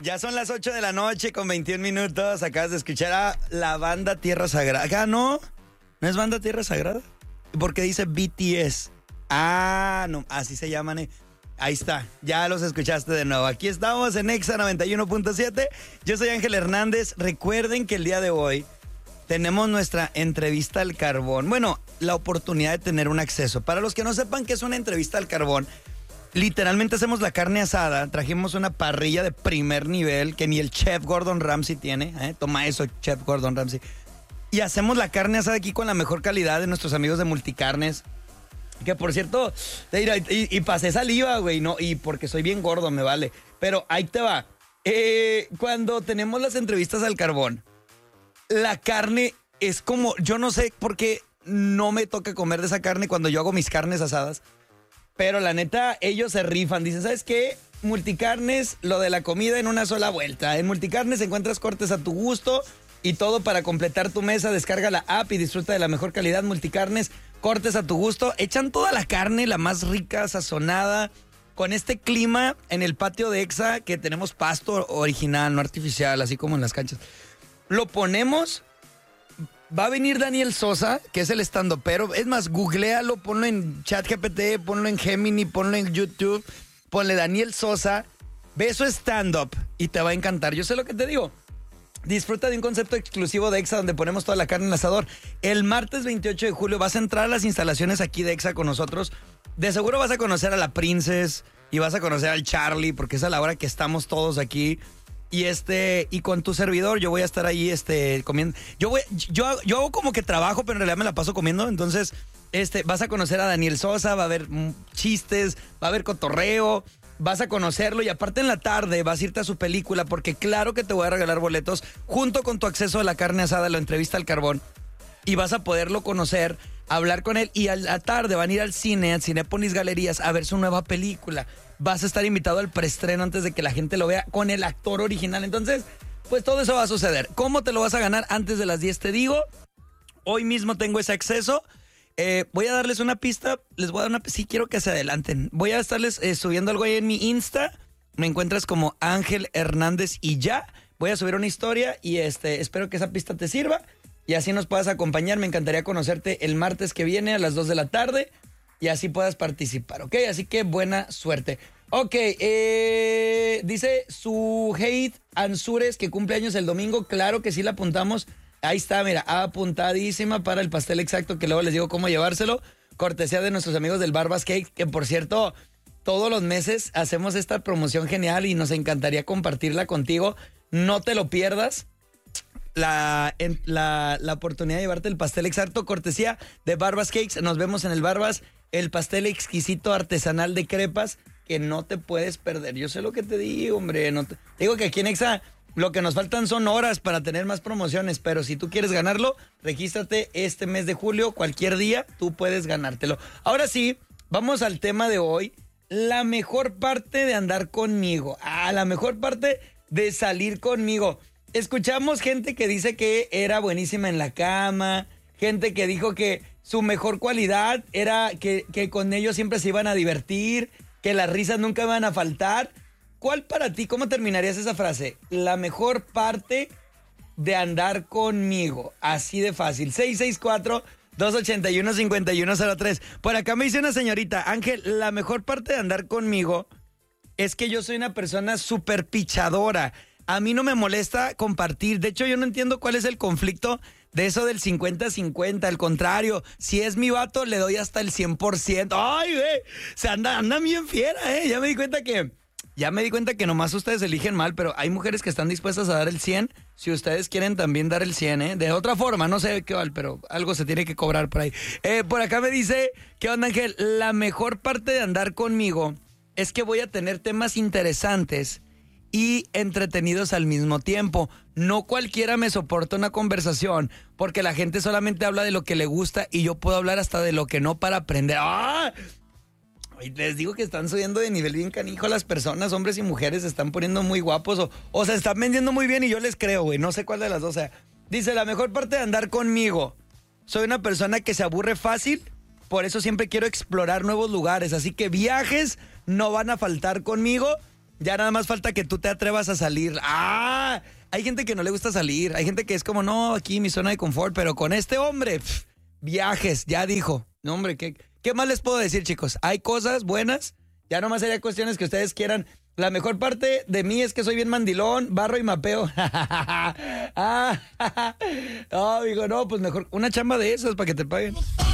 Ya son las 8 de la noche con 21 minutos. Acabas de escuchar a la banda Tierra Sagrada. ¿No? ¿No es banda Tierra Sagrada? Porque dice BTS. No, así se llaman. Ahí está, ya los escuchaste de nuevo. Aquí estamos en Exa 91.7. Yo soy Ángel Hernández. Recuerden que el día de hoy tenemos nuestra entrevista al carbón. Bueno, la oportunidad de tener un acceso. Para los que no sepan qué es una entrevista al carbón, literalmente hacemos la carne asada. Trajimos una parrilla de primer nivel que ni el chef Gordon Ramsay tiene. Toma eso, chef Gordon Ramsay. Y hacemos la carne asada aquí con la mejor calidad de nuestros amigos de Multicarnes. Que por cierto, y pasé saliva, güey, no, y porque soy bien gordo, me vale. Pero ahí te va. Cuando tenemos las entrevistas al carbón, la carne es como, yo no sé por qué no me toca comer de esa carne cuando yo hago mis carnes asadas. Pero la neta, ellos se rifan. Dicen, ¿sabes qué? Multicarnes, lo de la comida en una sola vuelta. En Multicarnes encuentras cortes a tu gusto y todo para completar tu mesa. Descarga la app y disfruta de la mejor calidad. Multicarnes, cortes a tu gusto. Echan toda la carne, la más rica, sazonada. Con este clima en el patio de Exa, que tenemos pasto original, no artificial, así como en las canchas. Lo ponemos. Va a venir Daniel Sosa, que es el estandopero. Es más, googlealo, ponlo en ChatGPT, ponlo en Gemini, ponlo en YouTube. Ponle Daniel Sosa. Ve su stand-up y te va a encantar. Yo sé lo que te digo. Disfruta de un concepto exclusivo de Exa donde ponemos toda la carne en el asador. El martes 28 de julio vas a entrar a las instalaciones aquí de Exa con nosotros. De seguro vas a conocer a la Princess y vas a conocer al Charlie, porque es a la hora que estamos todos aquí. Y con tu servidor yo voy a estar ahí comiendo. Yo hago como que trabajo, pero en realidad me la paso comiendo. Entonces, vas a conocer a Daniel Sosa, va a haber chistes, va a haber cotorreo. Vas a conocerlo y aparte en la tarde vas a irte a su película, porque claro que te voy a regalar boletos junto con tu acceso a la carne asada, la entrevista al carbón, y vas a poderlo conocer, hablar con él, y a la tarde van a ir al Cinépolis Galerías a ver su nueva película. Vas a estar invitado al preestreno antes de que la gente lo vea con el actor original. Entonces, pues todo eso va a suceder. ¿Cómo te lo vas a ganar? Antes de las 10 te digo. Hoy mismo tengo ese acceso. Voy a darles una pista, les voy a dar una pista, sí quiero que se adelanten. Voy a estarles subiendo algo ahí en mi Insta, me encuentras como Ángel Hernández y ya. Voy a subir una historia y espero que esa pista te sirva y así nos puedas acompañar. Me encantaría conocerte el martes que viene a las 2 de la tarde y así puedas participar, ¿ok? Así que buena suerte. Ok, dice su Hate Ansures que cumple años el domingo, claro que sí la apuntamos. Ahí está, mira, apuntadísima para el pastel exacto, que luego les digo cómo llevárselo. Cortesía de nuestros amigos del Barbas Cake, que por cierto, todos los meses hacemos esta promoción genial y nos encantaría compartirla contigo. No te lo pierdas. La oportunidad de llevarte el pastel exacto, cortesía de Barbas Cakes. Nos vemos en el Barbas, el pastel exquisito artesanal de crepas que no te puedes perder. Yo sé lo que te digo, hombre. Te digo que aquí en Exa lo que nos faltan son horas para tener más promociones, pero si tú quieres ganarlo, regístrate este mes de julio, cualquier día tú puedes ganártelo. Ahora sí, vamos al tema de hoy. La mejor parte de andar conmigo. La mejor parte de salir conmigo. Escuchamos gente que dice que era buenísima en la cama, gente que dijo que su mejor cualidad era que con ellos siempre se iban a divertir, que las risas nunca iban a faltar. ¿Cuál para ti, cómo terminarías esa frase? La mejor parte de andar conmigo. Así de fácil. 664-281-5103. Por acá me dice una señorita, Ángel, la mejor parte de andar conmigo es que yo soy una persona súper pichadora. A mí no me molesta compartir. De hecho, yo no entiendo cuál es el conflicto de eso del 50-50. Al contrario, si es mi vato, le doy hasta el 100%. ¡Ay, güey! Se andan bien fiera, ¿eh? Ya me di cuenta que nomás ustedes eligen mal, pero hay mujeres que están dispuestas a dar el 100 si ustedes quieren también dar el 100, ¿eh? De otra forma, no sé qué, pero algo se tiene que cobrar por ahí. Por acá me dice, ¿qué onda, Ángel? La mejor parte de andar conmigo es que voy a tener temas interesantes y entretenidos al mismo tiempo. No cualquiera me soporta una conversación porque la gente solamente habla de lo que le gusta y yo puedo hablar hasta de lo que no para aprender. ¡Ah! Les digo que están subiendo de nivel bien canijo las personas, hombres y mujeres, se están poniendo muy guapos o se están vendiendo muy bien y yo les creo, güey, no sé cuál de las dos sea. Dice, la mejor parte de andar conmigo, soy una persona que se aburre fácil, por eso siempre quiero explorar nuevos lugares, así que viajes no van a faltar conmigo Ya nada más falta que tú te atrevas a salir. ¡Ah! Hay gente que no le gusta salir. Hay gente que es como, no, aquí mi zona de confort. Pero con este hombre, viajes, ya dijo. No, hombre, ¿qué más les puedo decir, chicos? Hay cosas buenas. Ya nomás sería cuestiones que ustedes quieran. La mejor parte de mí es que soy bien mandilón, barro y mapeo. No, digo, no, pues mejor una chamba de esas para que te paguen.